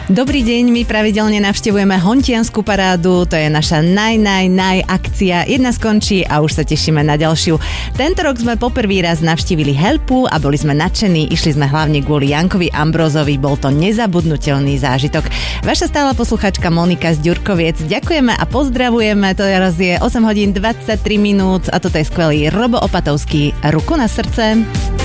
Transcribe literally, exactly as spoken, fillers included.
Dobrý deň, my pravidelne navštevujeme Hontiansku parádu, to je naša naj, naj, naj akcia. Jedna skončí a už sa tešíme na ďalšiu. Tento rok sme poprvý raz navštívili Helpu a boli sme nadšení, išli sme hlavne kvôli Jankovi Ambrózovi, bol to nezabudnutelný zážitok. Vaša stála posluchačka Monika z Ďurkoviec, ďakujeme a pozdravujeme, teraz je osem hodín dvadsaťtri minút a toto je skvelý Robo Opatovský, Ruku na srdce.